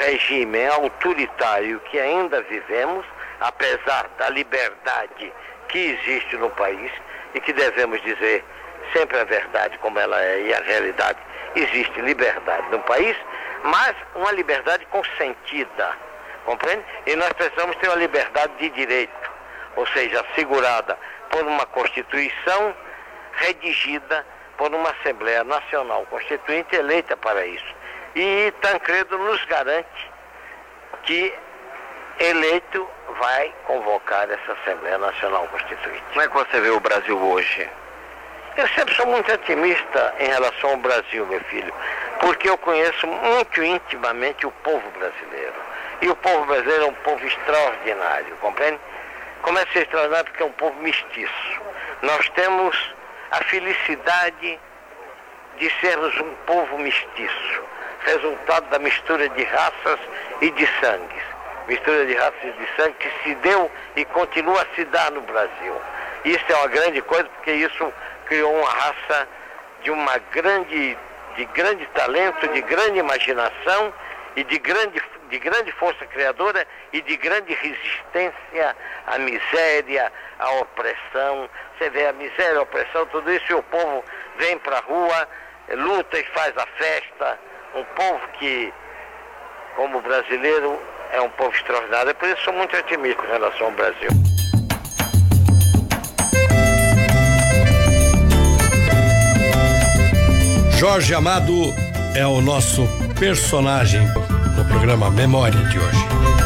regime autoritário que ainda vivemos, apesar da liberdade que existe no país e que devemos dizer sempre a verdade como ela é e a realidade. Existe liberdade no país, mas uma liberdade consentida, compreende? E nós precisamos ter uma liberdade de direito, ou seja, assegurada por uma Constituição redigida por uma Assembleia Nacional Constituinte eleita para isso. E Tancredo nos garante que eleito vai convocar essa Assembleia Nacional Constituinte. Como é que você vê o Brasil hoje? Eu sempre sou muito otimista em relação ao Brasil, meu filho, porque eu conheço muito intimamente o povo brasileiro. E o povo brasileiro é um povo extraordinário, compreende? Começa a ser extraordinário porque é um povo mestiço. Nós temos a felicidade de sermos um povo mestiço, resultado da mistura de raças e de sangues. Mistura de raças e de sangue que se deu e continua a se dar no Brasil. Isso é uma grande coisa, porque isso criou uma raça de grande talento, de grande imaginação e de grande força criadora e de grande resistência à miséria, à opressão. Você vê a miséria, a opressão, tudo isso, e o povo vem para a rua, luta e faz a festa. Um povo que, como brasileiro, é um povo extraordinário. Por isso sou muito otimista em relação ao Brasil. Jorge Amado é o nosso personagem no programa Memória de hoje.